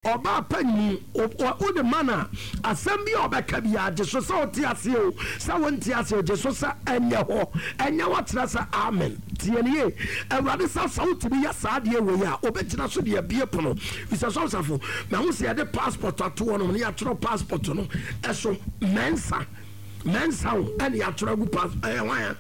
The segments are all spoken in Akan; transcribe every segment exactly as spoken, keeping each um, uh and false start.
oba pani o the mana assembly obeka bia je so so ti ase o sa wonti ase je so sa enye ho enye watra sa amen tienie awrade sa so ti bi ya sa de we ya obegina so de bie pono bisa so safo na ho se de passport ato no ne ya tro passport no eso mensa mensa o ene ya tro gu pass eh wan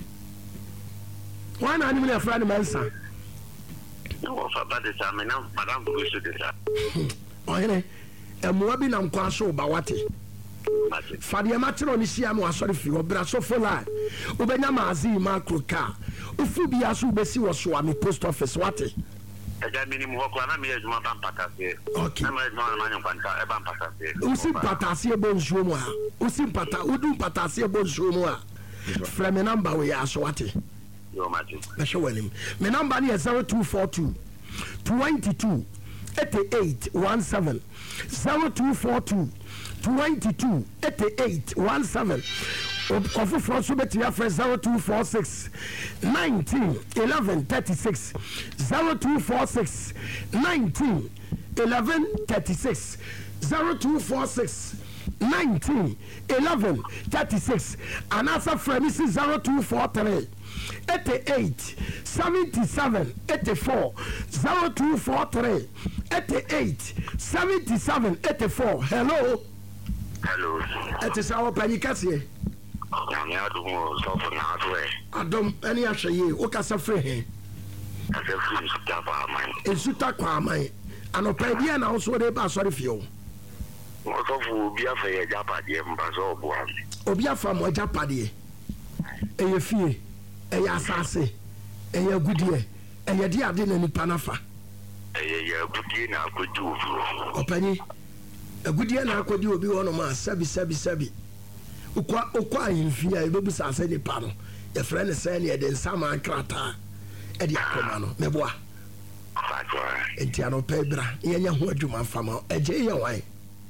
wan ani me afra ne mensa no fa ba de sa me na madam go so de sa oyene emwa bi na nkwa so ba wate fade ma tro ni sia ma asori fi obra so fola obenya maazi macro car ufu bi aso besi wo so ami post office wate eja minimum ho kwa na me ejuma ban patase okay na me ejuma na nyon kwanta e ban patase usi patase bonjo mu a usi pata udu patase bonjo mu a from me number we aso wate yo mati me show him me number ni zero two four two twenty-two eighty-eight seventeen zero two four two twenty-two eighty-eight seventeen of for so bet ya for zero two four six nineteen eleven thirty-six zero two four six nineteen eleven thirty-six zero two four six nineteen eleven thirty-six and answer from is zero two four three eighty-eight seventy-seven eighty-four zero two four three eighty-eight seventy-seven eighty-four. Hello. Hello. It is our panicasi. I'm here to go so for now to way. Adam any ashaye o kasa free he. I say free suta kwa mai. Esuta kwa mai. Anopa bia na so dey ba sorry fio. Mo so fu bia fa ye japade mba so obo am. Obi afa mo japade. Eye fie. Eye asase. Eye gudie. Eye di ade na nipa nafa. Eye ye gudie na akoju ofu. Opani. Agudie na akodi obi wono ma sabi sabi sabi. Ukwa ukwa yimfia ebebu sase ni pano ye frene se ne de nsama krata e de akoma no meboa fatwa enti ano pebra ye nya ho adwuma fama eje ye wan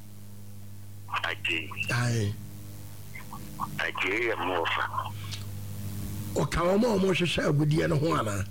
aje ai aje ye mofa o ka o mo mo hwehwe agudie no ho ana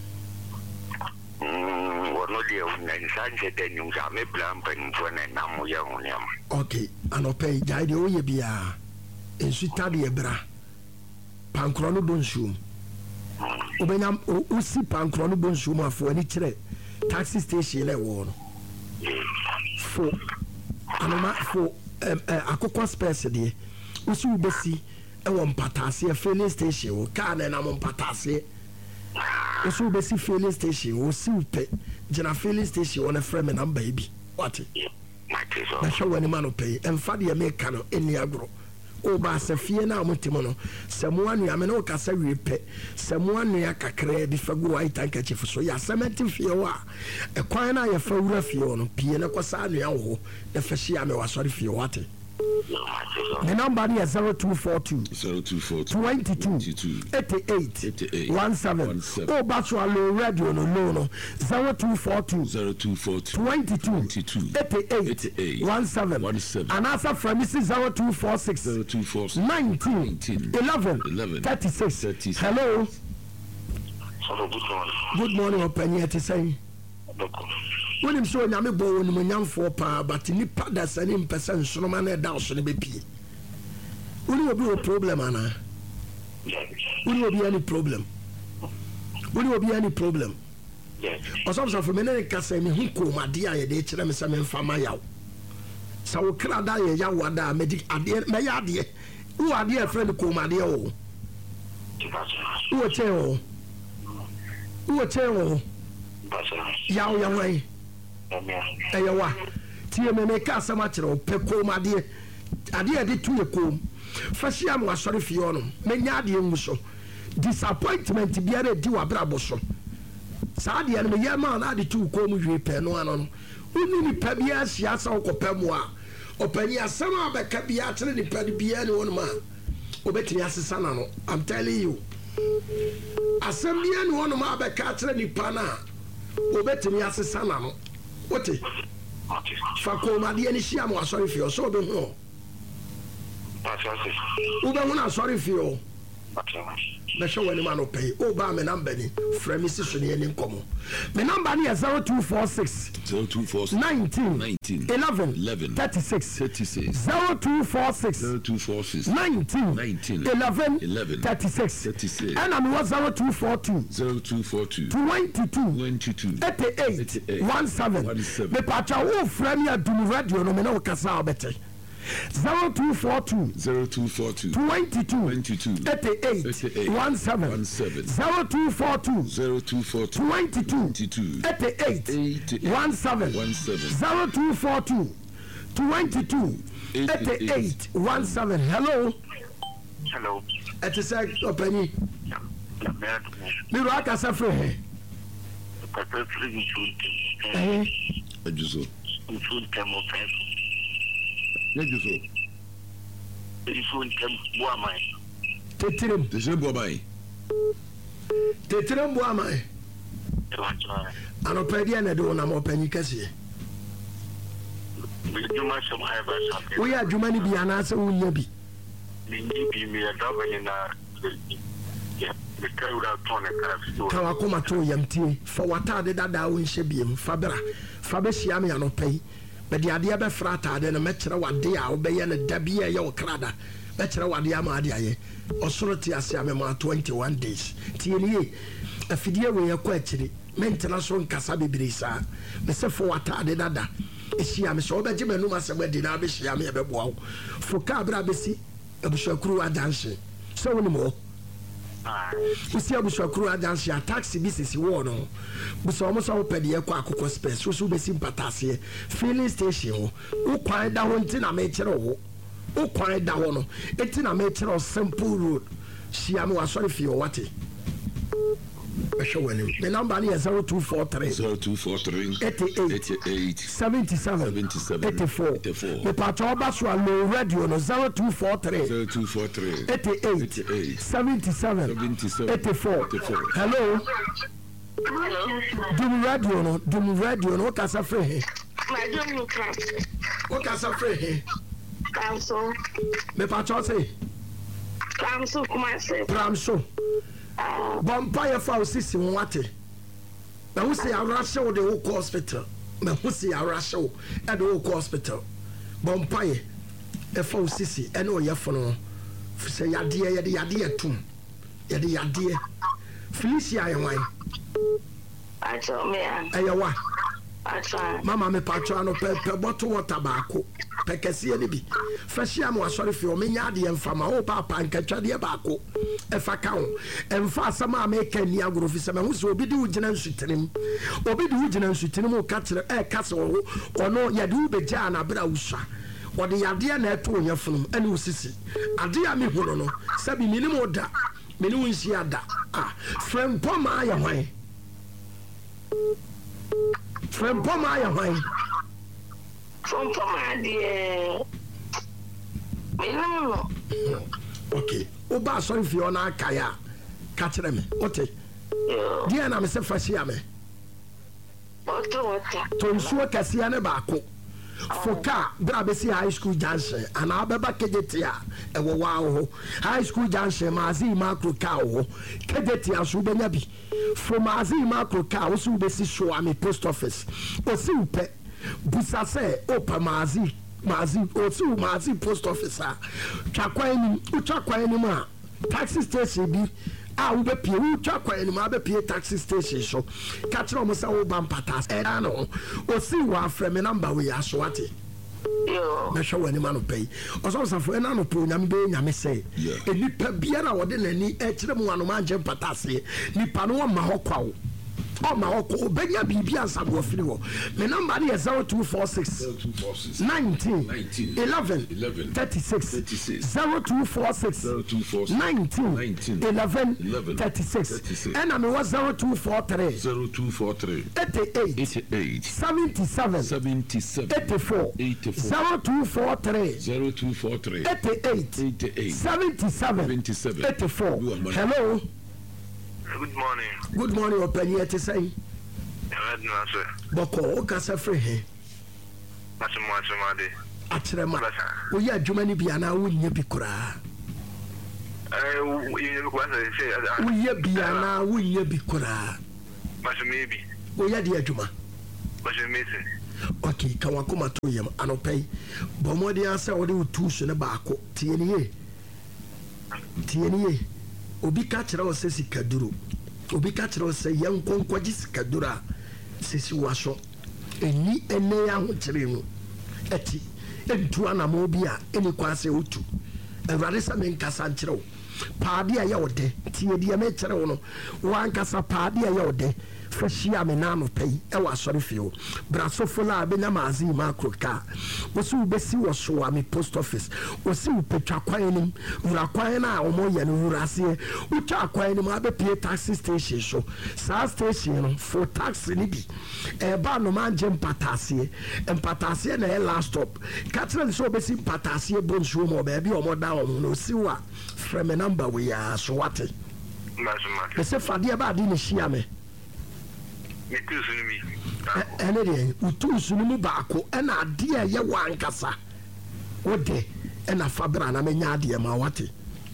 mm wono de na nsanje de nyum sa me blam pan fo na na mo ye ho nyam okay ano pe jai de o ye bia ensuta de ebra pankro no bonshum obenya usi pankro no bonshum afo ani kire taxi station le wo no fo anoma fo akokwa space de usi ubesi e wo mpatase filling station wo ka na na mo mpatase usi ubesi filling station wo si upe jina filling station wo na frame number bi what na show any man pay emfa de me ka no eni agro oba safie na amotimo no semo anu ame no kasa wipe semo anu ya kakra bi fagu white handkerchief so ya sementi fie wa e kwan na ya fawura fie no pie na kosa anu ya wo na fashi ame wasori fie wate the number is zero two four two twenty-two eighty-eight seventeen oh bachelor radio no no no zero two four two twenty-two eighty-eight seventeen and answer from Missus zero two four six nineteen eleven thirty-six. Hello. Good morning opinion to say when him so nyame bo woni manyamfo pa but ni pada sani mpesa nsonoma na da so ne bepie woni obi o problem ana woni obi any problem woni obi any problem yes osomso for me na kasa me hu ko made aye de kire me se me mfa ma yaw sa wo kra da ye yaw da medic ade me ya ade wo ade friend ko made o wo che o wo che o yaw yaw eyewa tie me me ka sama kire o pe ko made ade ade tu ye ko fashi am wasori fi ono menya ade enguso disappointment biara di wa brabo so sa ade ene me yema na ade tu ko mu hwe pe no ano no uni ni pa bia sia sa okopa mu a opani asama ba ka bia kire ni pa bia ne wonu ma obetini asesa na no I'm telling you asam bia ne wonu ma ba ka kire ni pa na obetini asesa na no wote fa ko ma de ni sia mo asori fi o so be hu o ube hu na asori fi o me show when man pay o ba me number ni frame si so ne ni nkomo me number ni zero two four six zero two four six nineteen nineteen eleven eleven thirty-six thirty-six zero two four six zero two four six nineteen nineteen eleven eleven thirty-six thirty-six and I'm was zero two four two zero two four two twenty-two twenty-two eighty-eight one seven me pacha wo frame ya dum radio no me na kasa obete zero two four two zero two four two twenty-two twenty-two eighty-eight eighty-eight one seven one seven zero two four two zero two four two twenty-two twenty-two eighty-eight eighty-eight one seven one seven zero two four two twenty-two eighty-eight one seven. Hello. Hello. It is a opinion. Me rock as a friend. Eh. Ajuso. Food temo pen. Ajuso. Food tem boamai. Tetirim. Deje boamai. Tetirim boamai. Ano pedi na do na mo panyi kase. We are Jumani bi anase wo nya bi. Ni bi mi ya da bani na ya me kawura tone kara ka wakoma to yamtie fa watade dada wo nhye biem fa bra fa be hia me anopai be de ade be fra atade na mekere wade a wo be ye ne dabia ye wo krada be kere wade ama ade aye osoro ti ase ame ma twenty-one days tie ni ye afidie we ye kwa akiri mentena so nkasa bebiri sa me se fa watade dada ehia me so be je manum asem ade na be hia me be boawo fo ka bra be si abusakuru adanse so woni mo usi abusakuru adanse a taxi business wo no buso omo so pede ye kwa akoko space so so be sim patase filling station ho ukwan da ho ntina me kire ho ukwan da ho no etina me kire simple road shia me wasori fi o wate the number is zero two four three zero two four three eighty-eight eighty-eight seventy-seven seventy-seven eighty-four eighty-four the patroba so low radio no zero two four three zero two four three eighty-eight eighty-eight seventy-seven seventy-seven eighty-four eighty-four. Hello. Hello. Dum radio no dum radio no kasa free he. My dum no class. O kasa free he. Council. Me patro say. Council kuma say. Pramso. Vampire for sisi wate. Na who say arashe wo the whole hospital. Na who say arashe wo at the whole hospital. Vampire e for sisi e no ye for no. Say yade ye de yade atum. Ye de yade. Felicia ye wan. Acho me an. E ye wa. Acho. Mama me patro no pe pe bottle water baako. Pekesi ni bi. Fashia mo asori fi o menya de mfama o papa nkatwa de baako. E fa ka ho. Emfa asama America ni agoro fi sema hu so obi di ugina nsutenem. Obi di ugina nsutenem o ka kire e ka se wo ono ya de ubeja na bra usha. Ode yade na eto onyafunum ene usisi. Ade ya me hu no sabi minimo da. Meni wunsi ada. Ah, friend poma ya hwan. Friend poma ya hwan. From Poma dear. Me no. Okay. Oba sorry fi ona akaya. Ka kire me. Ote. Yo. Dia na me se fashia me. Water water. To nsuo kase ne baako. Foka bra be si high school junction ana abeba kejeti a e wo wa ho high school junction mazi macro car ho kejeti aso benya bi from mazi macro car wo su be si show am post office o si upe busa se opa mazi mazi o si mazi post office a twakwan ni twakwan ni ma taxi station bi a wo be pie wo twakwan ni ma be pie taxi station so ka kire mo se wo ban patas e da no o si wa frame me number we aso ate Yo. me show any man pay oso so for na no po nyame be nyame say enipa biara wo de nani e kire mo anu ma nje patas nipa no ma ho kwawo o ma oko benya bibia nsabo afiri ho me number is zero two four six nineteen eleven thirty-six zero two four six nineteen eleven thirty-six and I was zero two four three zero two four three eighty-eight eighty-eight seventy-seven seventy-seven eighty-four eighty-four zero two four three zero two four three eighty-eight eighty-eight seventy-seven seventy-seven eighty-four. Hello. Good morning. Good morning, Openya to say. Red Nasa. Boko, o kasa free he. Masamade. Atrema. O ya jumani bi ana wo nya bi kura. Eh, what I say, woyɛ bia na wonyɛ bi koraa but maybe, woyɛ de adwuma but you're missing. okay ka wakoma to yam anɔpɛ yi bɔ mmɔden asɛ wode wo tu so ne baako tie ne ye tie ne ye obi ka kyerɛ wo sɛ sikaduro obi ka kyerɛ wo sɛ yɛnkɔ nkɔgye sikaduro a sisi waso ɛni ɛnɛ ahokyere mu ɛti ɛntu anamɔ bi a ɛni kwan sɛ wotu awurade sɛ menkasa nkyerɛ wo paade a yɛ wo dɛ tie deɛ mekyerɛ wo no wankasa paade a yɛ wo dɛ fa hyia me na anɔpɛ yi ɛwɔ asɔre fie o brasofo la a bɛnya maaze yi ma akoro kaa wo sɛ wobɛsi wɔ soa me post office wo sɛ wopɛtwa kwan nim wura kwan no a ɔmɔyɛ no wura aseɛ wotwa kwan no mu abɛpie taxi station so saa station no fo taxi no bi ɛɛba noma ngye mpataaseɛ mpataaseɛ na ɛyɛ last stop ka kyerɛ ne sɛ wobɛsi mpataaseɛ bonsuo ma ɔbaabi a ɔmɔda ɔmo no ɔsi wo a frɛ me number wei a so wate ɛsɛ fadeɛ baade ne hyia me ɛne deɛ wotu nsuno mu baako ɛna adeɛ ɛyɛ wɔ ankasa wode ɛna fa berɛ na mɛnya adeɛ ma wate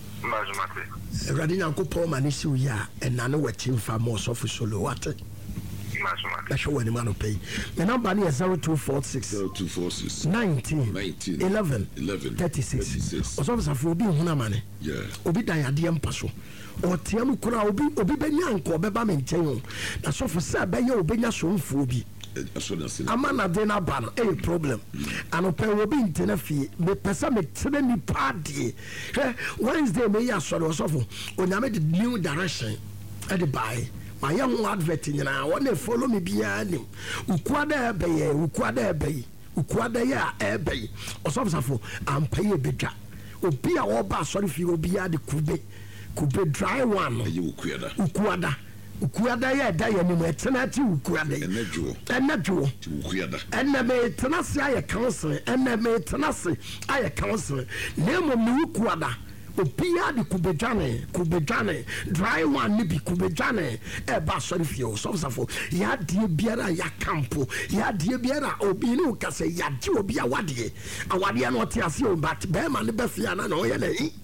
awurade nyankopɔn ma ne si wo yi a ɛna ne wakyi mfa ma ɔsɔfo solo wate bɛhwɛ wɔ anim anɔpɛ yi me namba ne yɛ zero two four six nineteen eleven thirty-six ɔsɔfo safo obi nhunu amane obi dan adeɛ mpa so ɔtea mu koraa obi obi bɛnya nkɔ ɔbɛba me nkyɛn o na sɔfo sɛ bɛyɛ obɛnya somfoɔ bi ama na de no aba no ɛyɛ problem anɔpɛ obi ntena fie mepɛ sɛ mekyerɛ nnipa adeɛ hwɛ Wednesday meyɛ asɔre ɔsɔfo onyame de new direction ɛde bae mayɛ ho advert nyinaa wɔne follow me biara nim ukuada ɛbɛyɛ ukuada ɛbɛyi ukuada yɛ a ɛbɛyi ɔsɔfo safo ampa yɛ bɛdwa obi a wɔba asɔre fie obiara de kube kube dry one ukuada ukuada yɛ da yɛ nim ɛtena ti ukuada ɛnɛ dwo ɛnɛ me tena se ayɛ council ɛnɛ me tena se ayɛ council na mmom ne ukuada obiara de kube dwane kube dwane dry one ne bi kube dwane ɛba asɔre fie ɔsɔfosafo yɛadeɛ biara a yɛakampo yɛadeɛ biara a obi ne woka sɛ yɛagye obi awadeɛ awadeɛ no ɔte ase o but bɛrima ne bɛfia na na ɔyɛ na yi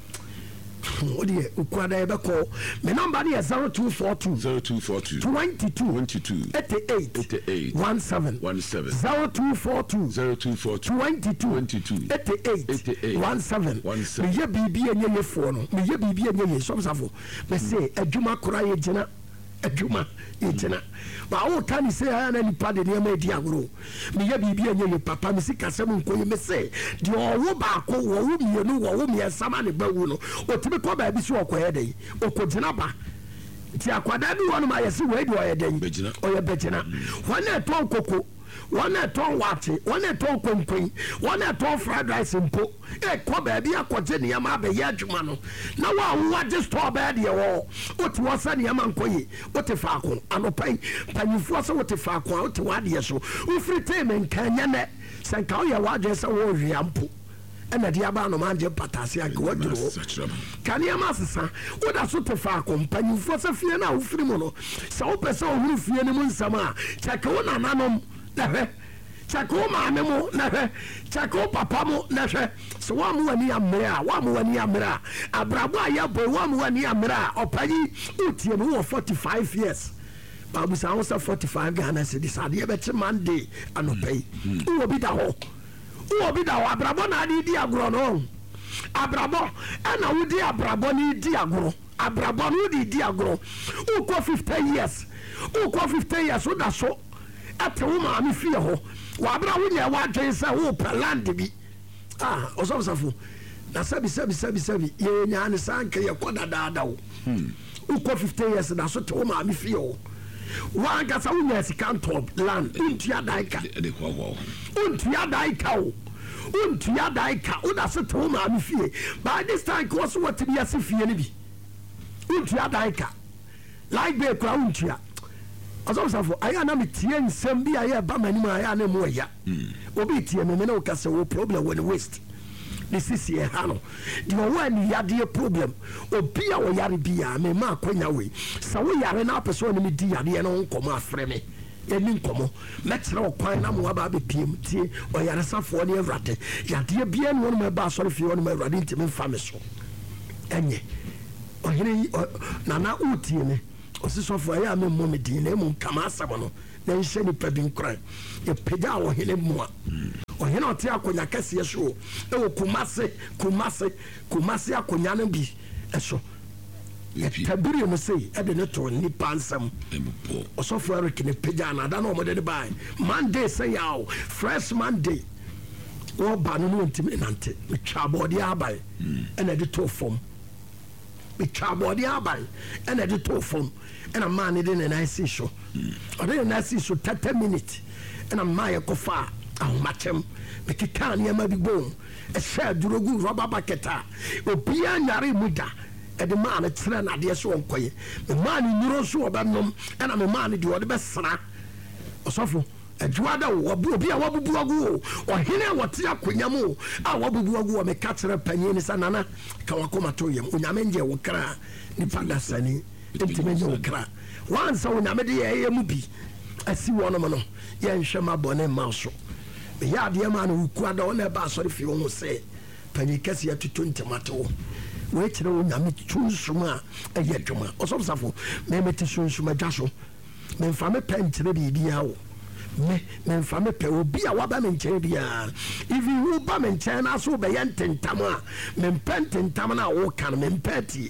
Odia Ukwada Ebeko. My number is zero two four two zero two four two twenty two twenty two eighty eight eighty eight one seven one seven zero two four two zero two four two twenty two twenty two eighty eight eighty eight one seven one seven. Me ye bibi enye ye fo no. Me ye bibi enye ye so safo. Me say adwuma kora ye gina adwuma ye gina. Ba o kan say ha na nipa de ne ma di agoro. Me ye bibi enye ye papa me sika sem nko ye me say de owo ba ko wo wo mienu wo wo me sama ne ba wu no. O tibi ko ba bi so okoye dey. O ko gina ba. Ti akwada bi wonu ma ye se we di oye dey. Oye begina. Wana to koko. One at all watching, one at all company, one at all fried rice and po. A coba be a quadrania mabe yajumano. Now, what just to bad your wall? What was any among koye? What a falcon, and a pay, penny force what a falcon out to one year so. Ufri tame and canyane, Sankaya wages a war yampo. And the diabano manje patasia go to can you master? What a sort of falcon, penny force a fear now, frimono. So, person who fear the moon summer, Chacona nanum. Never Chako Mammo, never Chako Papamo, never. So one one year mira, one one year mira, a brava yabo, one one year mira, or Paggy Utian who are forty five years. Babu sounds of forty five Ghana said this idea better Monday and no pay. Who will be the whole? Who will be the Abrabona di Diagrono? Abrabo, and I would dear Braboni Diagro, Abrabonu di Diagro, who call fifteen years, who call fifteen years, what that's so. At the woman, I fear her. Wabra, when you want to say, oh, per land be. Ah, or some of na sabi sabi sabi sabi ye nya ne sanka ye koda dada wo who call fifteen years na so to ma me feel one ka sa unya sika top land untua daika de kwa wo untua daika wo untua daika wo da so to ma me fie by this time ko so what be ase fie ne bi untua daika like be kwa untua asofo aya na me tie nsem bi aya ba mani ma aya na mo ya obi tie me me na o ka se wo problem when waste this is here hano the one yade problem obi a wo yare bia me ma akonya we sa wo yare na person me di yare no nkomo afre me eni nkomo metre okwan na mo aba be piem tie o yare safo ne awrade yade bia no no me ba asore fie no me awrade ntimi fa me so enye ohene nana utie ne osisofo ya me mo me din na mu kama asam no na nhye ni pa bi nkran ye pega ohene mu a ohene ote akonya kase so e wo kumase kumase kumase akonya no bi eso ye tabiri no sei e de ne to ni pansam osofo Eric ne pega na da no mo de bai Monday say yaw fresh Monday wo ba no no ntimi nante twa body abai e na de to fom me twa body abai e na de to fom e na man de na nice show o de na nice show thirty minutes e na ma ye kofa ahomachem me kika na ma bi bom e sha durogu rubber bucket a obi anyare muda e de man tere na de so onkoye me man nyuro so obanom e na me man de o de besra osofo adwada wo obi a wabubu agu ohene wote akonya mu a wabubu agu me ka kire panye ni sanana ka wakoma to yem onyame nje wo kra ni panda sani ntime nje wo kra wansa onyame de ye mu bi asi wono mo no ye nhwema bone maso me ya de ma no ku ada ona ba sori fi wo se panye kase ya tutu ntemato we kire onyame tunsuma eye dwuma osofsafo me meti sunsuma dwaso me mfa me pentre bibia wo me me mfa me pe obi a waba me nkyere bia if you ba me nkyere na so be yententam a me pententam na wo kan me peti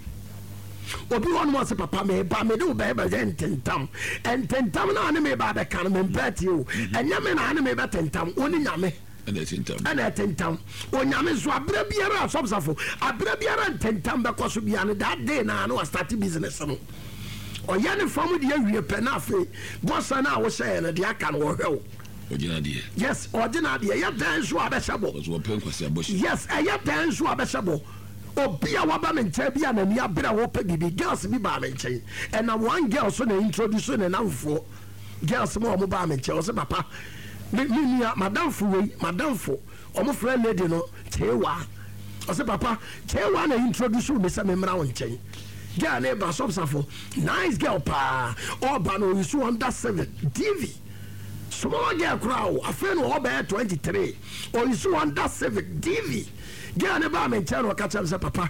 obi won mo se papa me ba me do be be yententam ententam na ne me ba be kan me peti o enya me na ne me be tentam oni nyame and tentam and tentam onyame so abra biara asofsafo abra biara tentam be koso bia ne that day na no start business no oyane famu de awie pe na afi bossa na wo say na de aka no wo hwew ojina de yes ojina de ya dan so abeshabo so pen kwase aboshi yes ya dan so abeshabo obi a waba me nche bia na ni abra wo pe bibi girls bi ba me nche and na one girl so na introduce na namfo girls mo mo ba me nche o se papa me ni madam fo we madam fo o mo friend lady no chewa o se papa chewa na introduce me se me mra wo nche girl neighbor subsafo nice girl pa oba no you under seven D V small girl crowd afen o ba twenty-three or you under seven D V girl neighbor me chero ka chem say papa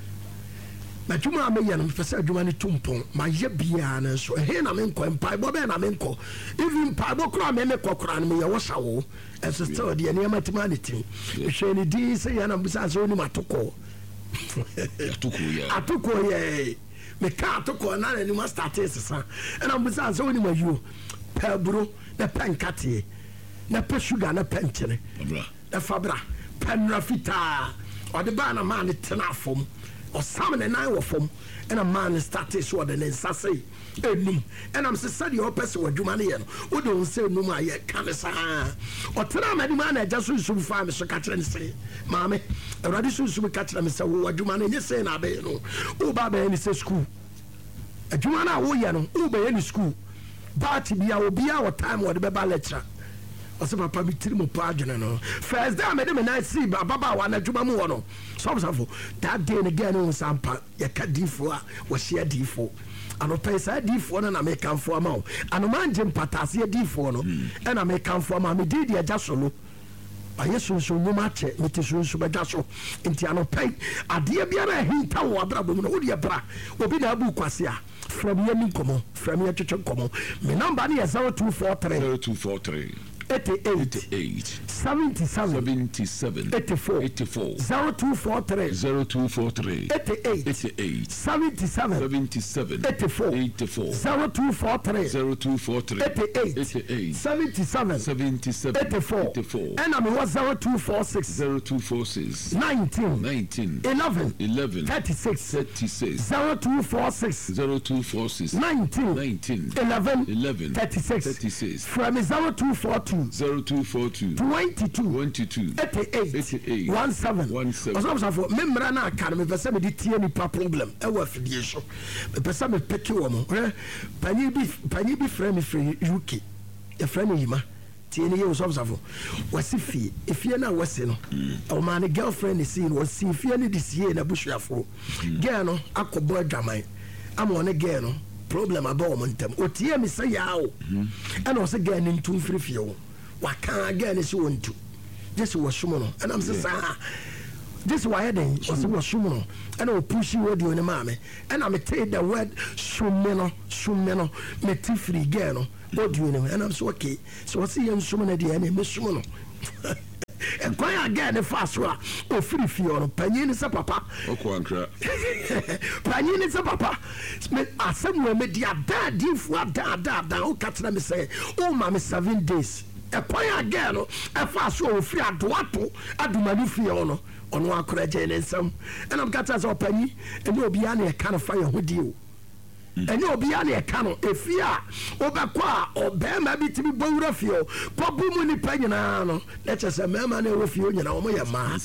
na tuma me ya no pese adwuma ne tumpon ma ye bia na so he na me nko mpa bo be na me nko even pa bo kra me me kokra na me ye wo sawo as still the near mathematics hwe ni di say ya na busa so ni matoko atuko ya atuko ye me ka atuko na ni ma start sesa and am busa so ni ma you pa bro na pankate na pa sugar na penchene abra na fabra panra fita o de ba na ma ne tena fom o sam ne nan wo fom and a man start so de ne sase enum and am se sadi o pese wadwuma ne ye no o de on se enum aye kanesa o tena ma di ma na ja so so fa me so ka kire ne se maame awrade so so ka kire me se wo wadwuma ne nye se na be no o ba be ni se school adwuma na wo ye no o be ni school but bia obi a wo time wo de be ba lecture o se papa bi tiri mo pa adwene no first day I made me na see baba wa na adwuma mu wo no so so that day again on sampa ye ka difo a wo share difo ano pesa difo no na me kan fo ama ano manje mpatase difo no e na me kan fo ama me di dia jasolo aye sunsun no ma che me te sunsun ba jaso enti ano pai ade biara hinta wo abrabo mu no wo dia bra obi na abu kwase a from ye min komo from ye twetwe komo me number na zero two four three zero two four three eighty-eight eight seventy-seven seventy-seven eighty-four eighty-four zero two four three zero two four three eighty-eight eighty-eight seventy-seven seventy-seven eighty-four eighty-four zero two four three zero two four three eighty-eight eighty-eight seventy-seven seventy-seven eighty-four eighty-four and I mean what zero two four six zero two four six nineteen nineteen eleven eleven thirty-six thirty-six zero two four six zero two four six nineteen nineteen eleven eleven thirty-six thirty-six from zero two four two zero two four two twenty-two twenty-two eighty-eight eighty-eight one seven one seven. Osam safo me mra na aka me pese me di tie ni pa problem e wa fidie so me pese me peke wo mo eh pani bi pani bi frame free U K e frame yima tie ni ye osam safo wasi fie e fie na wasi no o ma ne girlfriend is in wasi fie ni di sie na busuafo girl no akobo adwaman ama ne girl no problem aba mo ntem o tie me say ya o e na o se girl ni ntum free fie o waka girl ni so wontu just was someone and I'm saying this why then was was sumno and o push you audio ne mame and I tell the word sumeno sumeno me tifri geno audio ne and I'm so okay so I see him sumno de and me sumno and quite again fast wa o free fio panyin se papa okwankra panyin se papa me asem we me dia da di fu da da da o katna me say o ma me seven days e quite again no e fast o free adoato adumani fio no ono akora je ne nsam and I'm kata so panyi and obi ya na e kan fire hodi o and obi ya na e kan no efia obekwa obema bi tibi bowura fio pobu mu ni panyina no let us say mema na wo fio nyina wo ye ma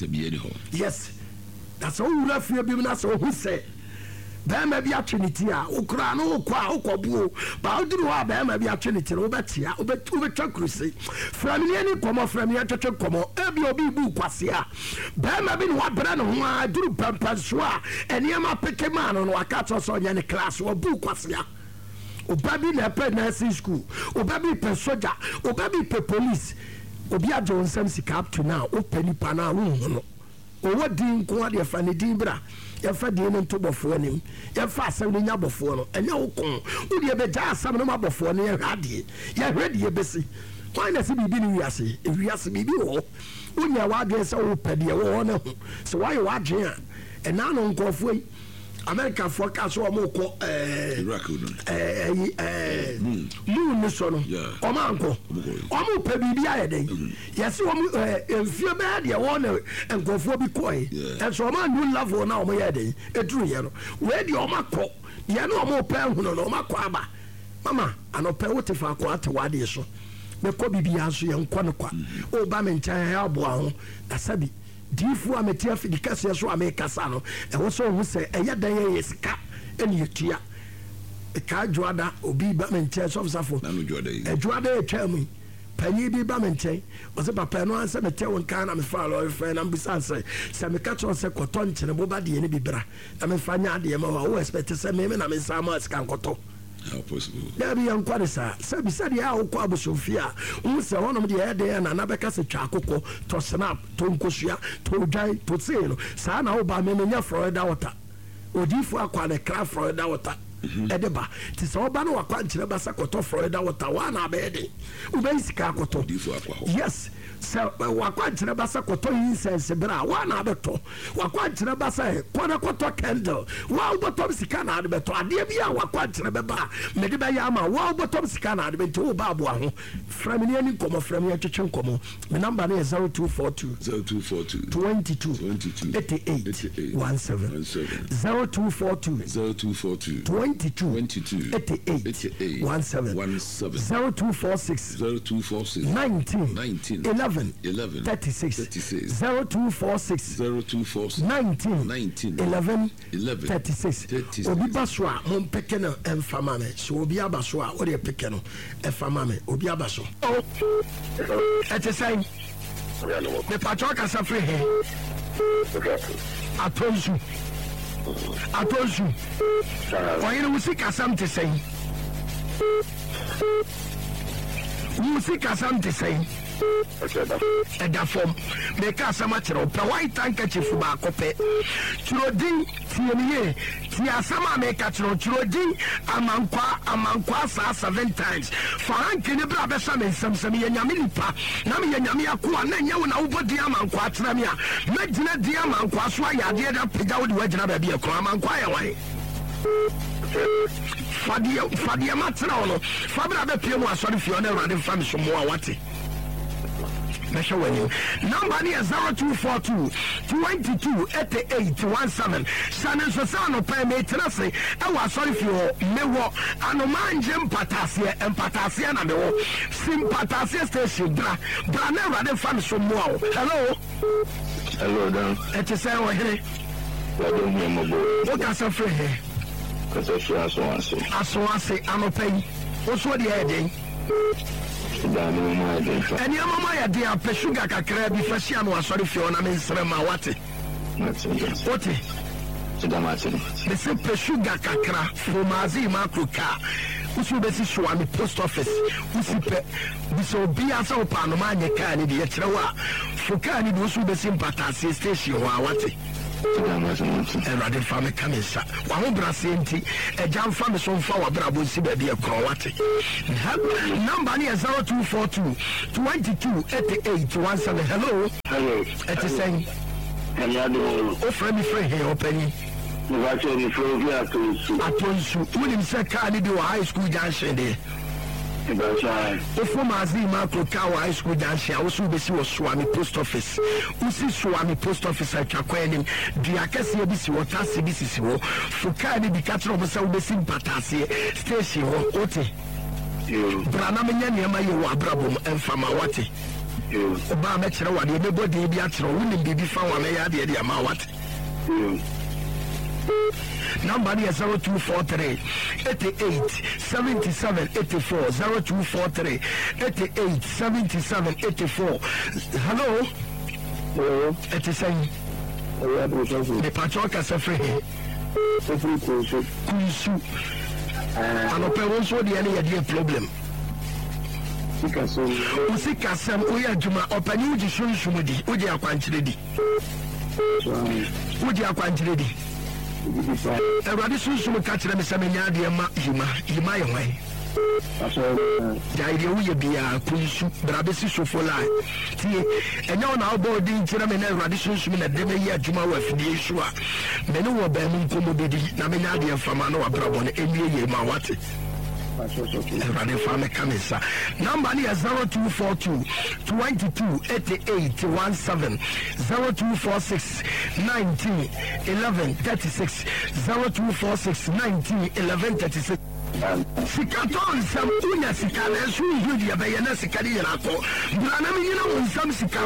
yes that's all wura fio bi na so hu say bema bi atweniti a ukura no ukwa ukobu ba oduru ha bema bi atweniti no betia obetwa krusi family ani komo family atwetwe komo ebi obi bu kwase a bema bi no wabra no ho a duru pampaso a eniema pekema no no akato so nya ne class wo bu kwase a obabi na pe nursing school obabi pe soldier obabi pe police obi a Johnson sika up to now openi pana wo no owo din ko ade fa ne din bra ya fa din no ntobofo anim ya fa asem ne nyabofo no enya wo kon wo de be ja asem no mabofo no ya hwade ya hwade ye besi why na se bibi ni wiase e wiase bibi wo wonya wa de se wo pade wo no so why wa dwen a e na no nkofo yi America forecast o mo ko eh Iraq eh eh mu ni so no o ma nko o mo pe bibi aye den yes o mo enfie be de wo na nkofo bi ko e e so o ma new level na o mo ye den eduru ye no we de o ma ko ye no o mo pe hu no o ma ko aba mama anope wo te fa ko atewa de so me ko bibi aso ye nko ne kwa o ba me ncha ya abo aho asabi difu ametia fidikase so amekasa no e wo so hu se eya dan ye sika eni etua e ka joada obi ba menche so safo na no joada yi e joada e twam panyi bi ba menche o se papa no anse mete won kan na me fa lo fe na mbisa se se me ka cho se koto nchene bo ba de ne bibra na me fa nya de ma wo expect se me me na me sa ma sika koto how possible there be an kwalisa se bi se de a wo kwa bosofia wo se wonom de e de na na beka se twa akoko to snap to nkosua to dwan to se no sa na wo ba me nya Florida water odifu akwa ne kra Florida water edeba ti se oba no wakwa nchire ba sa koto Florida water wa na be de wo be sika koto odifu akwa yes so wakwa nchire ba sa koto incense bra wa na be to wakwa nchire ba sa kona koto candle wa bottom sika na be to ade bia wakwa nchire be ba me de be ya ma wa bottom sika na be to ba abo aho from ni ani komo from ya twetwe komo me number na zero two four two zero two four two twenty-two twenty-two eighty-eight seventeen seventeen zero two four two zero two four two twenty-two twenty-two eighty-eight seventeen zero two four six zero two four six nineteen nineteen eleven eleven thirty-six thirty-six zero two four six zero two four six nineteen nineteen eleven eleven thirty-six thirty-six obi baswa mon peke no emfama me so obi abaswa o de peke no efama me obi abaso oh et say me patro ka safre he atonsu atonsu oyire musika sam te say musika sam te say eda form me ka sama kire pe white handkerchief ba kope churodin tieniye ti asama me ka chiro churodin amankwa amankwa sa seven times for anke ne bra be sa me samsam ye nyame nipa na me ye nyame akoa na nya wo na wo bodi amankwa tira me a magina di amankwa so ayade da pega wo di wagina ba bi akwa amankwa ye wan fadia fadia matra no fabra be pie mu asori fio na rade fam so mo a wate Mesha wenyu number ni zero two four two twenty-two eighty-eight seventeen sanen so sano pa me trase e wa sorry fio mewo anomanje mpatase empatase na mewo sympatase station bra bra na rade fan so mo hello hello dan e te say wo here wa do me mo bo o ka so free here ka so free aso ase aso ase anopai o so de e den and your mamma, dear, Peshuga Kakra, Fashion was sorry for an answer. My what? What? The same Peshuga Kakra from Mazi Makuka. usu besi Swami post office usi pe biso bia sa opanoma anye kaa ni de ye kire wa foka ni de usu besi mpatase station wa wate Erade fa me kamisa wa ho brase enti eja mfa me so mfa wa brabo si ba bia kro wate number ni zero two four two two two eight eight one seven. Hello hello et saying hello o friend me friend here openi mo ba che ni fro bi atonsu atonsu unim se kaa ni de high school junction de Ofo mazi makro kawa high school junction also be si Swami post office usi Swami post office atwakwanim dia kase bi si wotase bi sisi wo fuka ni bi katro mo sa wo be si patase station wo ote brana menya ne ma ye wo abrabom emfama wate ba me kire wade be body bi akire wo ni bibi fa wa me ya de de ma wate number is zero two four three eight eight seven seven eight four zero two four three eight eight seven seven eight four. Hello. Hello. It is saying the patroka safari kunsu and open so the any idea problem usi kasem oya juma open you ji shunshum di oje akwanchire di oje akwanchire di Everybody soon catch them some yadi ma yima yima yaway. The idea we be a kunsu, brabisi so for life. See, and now now board in Chinaman and radishes in a demi juma with the issue. Many were banning comedy, Naminadi and Famano Brabon, and ye ma what it. Everybody farm a camisa. Number is zero two four two twenty two eighty eight one seven zero two four six nineteen eleven thirty six zero two four six nineteen eleven thirty six. Sikaton some unya sikana su yudi ya bayana sikari yako. Brana mi yina unsam sikana.